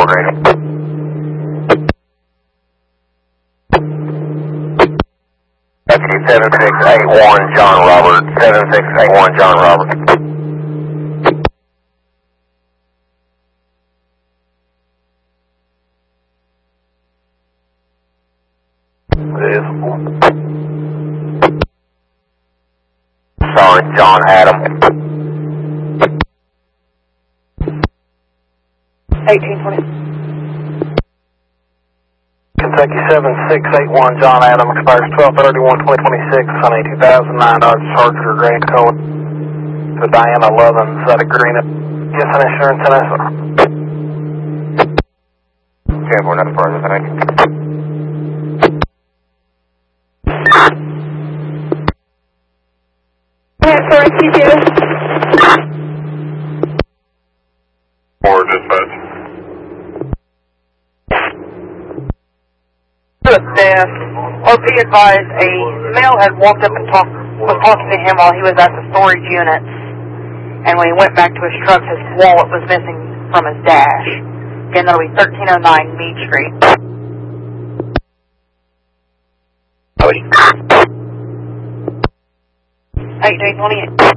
Deputy 7681 John Robert, 7681 John Robert. Sorry, John Adam. 1820. Kentucky 7681 John Adam, expires 12/31/2026, on a 2009 Dodge Charger Gray color. To Diana 11, is that a green? Yes, an insurance and answer. Okay, we're not further, thank you. Sorry, TPS. Or dispatch. OP advised a male had walked up and was talking to him while he was at the storage units, and when he went back to his truck, his wallet was missing from his dash. Again, that'll be 1309 Meade Street. 1828.